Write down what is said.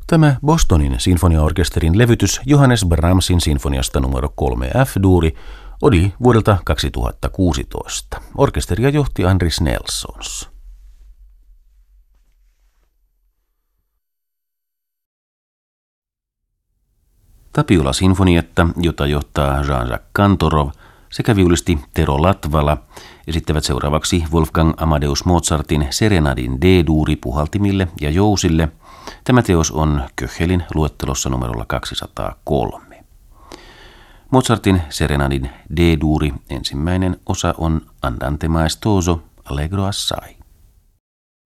Tämä Bostonin sinfoniaorkesterin levytys Johannes Brahmsin sinfoniasta numero 3 F-duuri oli vuodelta 2016. Orkesteria johti Andris Nelsons. Tapiola-sinfonietta, jota johtaa Jean-Jacques Kantorov, sekä viulisti Tero Latvala esittävät seuraavaksi Wolfgang Amadeus Mozartin Serenadin D-duuri puhaltimille ja jousille. Tämä teos on Köchelin luettelossa numerolla 203. Mozartin Serenadin D-duuri ensimmäinen osa on Andante maestoso allegro assai.